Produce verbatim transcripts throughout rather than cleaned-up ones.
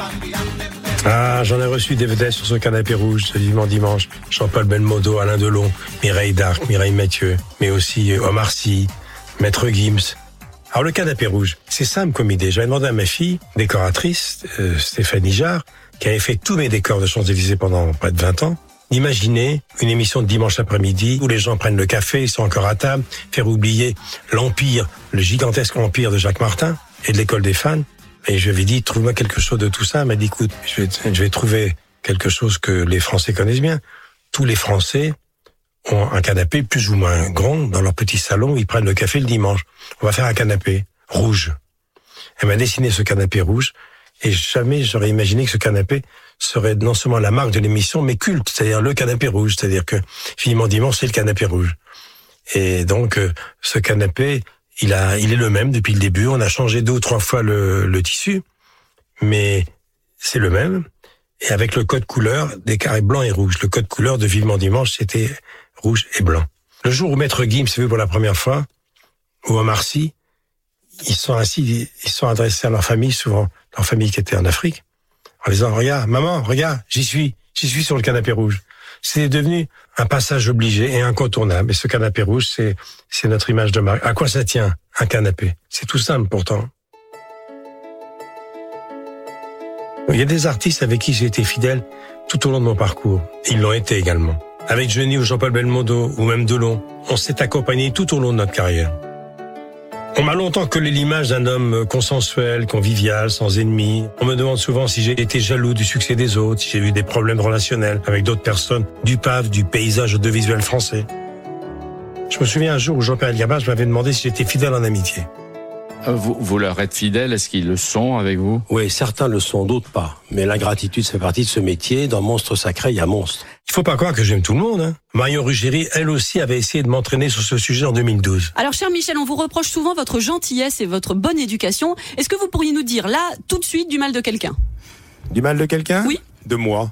Ah, j'en ai reçu des vedettes sur ce canapé rouge, ce Vivement Dimanche. Jean-Paul Belmondo, Alain Delon, Mireille Darc, Mireille Mathieu, mais aussi Omar Sy, Maître Gims. Alors le canapé rouge, c'est simple comme idée. J'avais demandé à ma fille, décoratrice, euh, Stéphanie Jarre, qui avait fait tous mes décors de Champs-Élysées pendant près de vingt ans, d'imaginer une émission de dimanche après-midi où les gens prennent le café, ils sont encore à table, faire oublier l'empire, le gigantesque empire de Jacques Martin et de l'école des fans. Et je lui ai dit, trouve-moi quelque chose de tout ça. Elle m'a dit, écoute, je vais, je vais trouver quelque chose que les Français connaissent bien. Tous les Français ont un canapé plus ou moins grand dans leur petit salon où ils prennent le café le dimanche. On va faire un canapé rouge. Elle m'a dessiné ce canapé rouge et jamais j'aurais imaginé que ce canapé serait non seulement la marque de l'émission, mais culte, c'est-à-dire le canapé rouge. C'est-à-dire que Vivement Dimanche, c'est le canapé rouge. Et donc, ce canapé, il a, il est le même depuis le début. On a changé deux ou trois fois le, le tissu, mais c'est le même. Et avec le code couleur des carrés blancs et rouges. Le code couleur de Vivement Dimanche, c'était rouge et blanc. Le jour où Maître Gims s'est vu pour la première fois, ou Omar Sy, ils sont assis, ils sont adressés à leur famille, souvent leur famille qui était en Afrique, en disant, regarde, maman, regarde, j'y suis, j'y suis sur le canapé rouge. C'est devenu un passage obligé et incontournable. Et ce canapé rouge, c'est, c'est notre image de marque. À quoi ça tient, un canapé? C'est tout simple pourtant. Il y a des artistes avec qui j'ai été fidèle tout au long de mon parcours. Ils l'ont été également. Avec Johnny ou Jean-Paul Belmondo ou même Delon, on s'est accompagnés tout au long de notre carrière. On m'a longtemps collé l'image d'un homme consensuel, convivial, sans ennemis. On me demande souvent si j'ai été jaloux du succès des autres, si j'ai eu des problèmes relationnels avec d'autres personnes du P A V, du paysage audiovisuel français. Je me souviens un jour où Jean-Pierre Elkabbach m'avait demandé si j'étais fidèle en amitié. Vous, vous leur êtes fidèle, est-ce qu'ils le sont avec vous? Oui, certains le sont, d'autres pas. Mais la gratitude fait partie de ce métier. Dans Monstre Sacré, il y a monstre. Il faut pas croire que j'aime tout le monde. Hein. Marion Ruggieri, elle aussi, avait essayé de m'entraîner sur ce sujet en deux mille douze. Alors, cher Michel, on vous reproche souvent votre gentillesse et votre bonne éducation. Est-ce que vous pourriez nous dire, là, tout de suite, du mal de quelqu'un? Du mal de quelqu'un? Oui. De moi.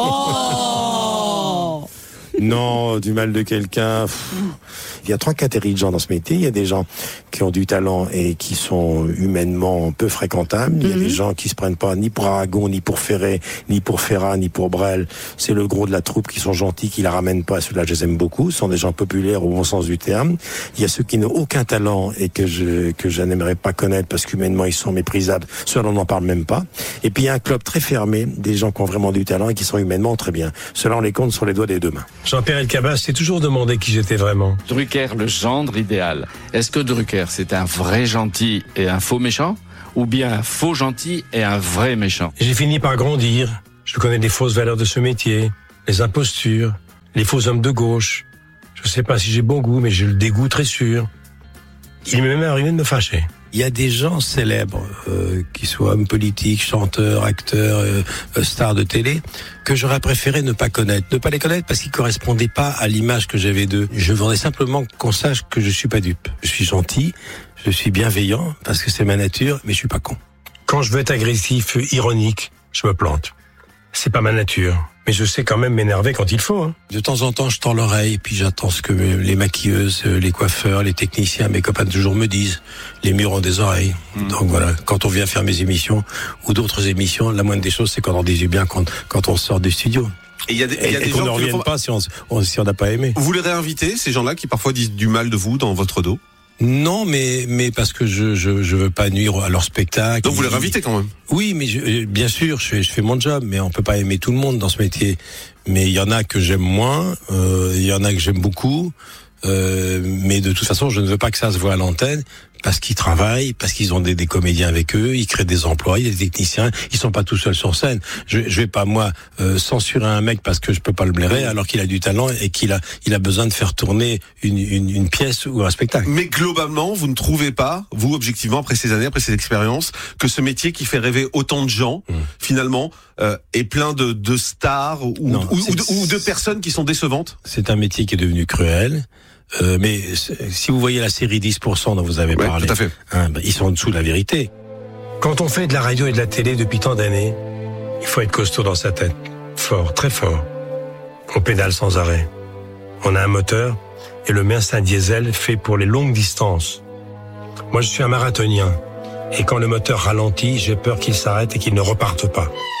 Oh Non, du mal de quelqu'un... Pff. Il y a trois catégories de gens dans ce métier. Il y a des gens qui ont du talent et qui sont humainement peu fréquentables. Il y a mm-hmm. des gens qui se prennent pas ni pour Aragon, ni pour Ferré, ni pour Ferrat, ni pour Brel. C'est le gros de la troupe qui sont gentils, qui la ramènent pas. Ceux-là, je les aime beaucoup. Ce sont des gens populaires au bon sens du terme. Il y a ceux qui n'ont aucun talent et que je que je n'aimerais pas connaître parce qu'humainement ils sont méprisables. Ceux-là, on n'en parle même pas. Et puis il y a un club très fermé, des gens qui ont vraiment du talent et qui sont humainement très bien. Ceux-là, on les compte sur les doigts des deux mains. Jean-Pierre Elkabbach s'est toujours demandé qui j'étais vraiment. Drucker, le gendre idéal. Est-ce que Drucker, c'est un vrai gentil et un faux méchant? Ou bien un faux gentil et un vrai méchant? J'ai fini par grandir. Je connais les fausses valeurs de ce métier, les impostures, les faux hommes de gauche. Je sais pas si j'ai bon goût, mais j'ai le dégoût très sûr. Il m'est même arrivé de me fâcher. Il y a des gens célèbres, euh, qui soient hommes politiques, chanteurs, acteurs, euh, stars de télé, que j'aurais préféré ne pas connaître. Ne pas les connaître parce qu'ils correspondaient pas à l'image que j'avais d'eux. Je voudrais simplement qu'on sache que je suis pas dupe. Je suis gentil, je suis bienveillant, parce que c'est ma nature, mais je suis pas con. Quand je veux être agressif, ironique, je me plante. C'est pas ma nature. Mais je sais quand même m'énerver quand il faut. Hein. De temps en temps, je tends l'oreille et puis j'attends ce que les maquilleuses, les coiffeurs, les techniciens, mes copains toujours me disent. Les murs ont des oreilles. Mmh. Donc voilà, quand on vient faire mes émissions ou d'autres émissions, la moindre des choses, c'est qu'on en dit du bien quand, quand on sort du studio. Et, y a des, et, y a et des qu'on gens ne revienne font... pas si on on, si on n'a pas aimé. Vous les réinvitez, ces gens-là qui parfois disent du mal de vous dans votre dos? Non, mais mais parce que je je je veux pas nuire à leur spectacle. Donc vous les réinvitez quand même? Oui, mais je, bien sûr, je fais je fais mon job, mais on peut pas aimer tout le monde dans ce métier. Mais il y en a que j'aime moins, euh, il y en a que j'aime beaucoup. Euh, mais de toute façon, je ne veux pas que ça se voit à l'antenne parce qu'ils travaillent, parce qu'ils ont des, des comédiens avec eux, ils créent des emplois, il y a des techniciens, ils sont pas tout seuls sur scène. Je, je vais pas moi euh, censurer un mec parce que je peux pas le blairer alors qu'il a du talent et qu'il a il a besoin de faire tourner une, une, une pièce ou un spectacle. Mais globalement, vous ne trouvez pas, vous objectivement après ces années, après ces expériences, que ce métier qui fait rêver autant de gens, mmh. finalement, euh, est plein de, de stars ou, non, ou, ou, de, ou de personnes qui sont décevantes? C'est un métier qui est devenu cruel. Euh, mais si vous voyez la série dix pour cent dont vous avez ouais, parlé, tout à fait. Hein, ben, ils sont en dessous de la vérité. Quand on fait de la radio et de la télé depuis tant d'années, il faut être costaud dans sa tête. Fort, très fort. On pédale sans arrêt. On a un moteur, et le mien c'est un diesel fait pour les longues distances. Moi je suis un marathonien. Et quand le moteur ralentit, j'ai peur qu'il s'arrête et qu'il ne reparte pas.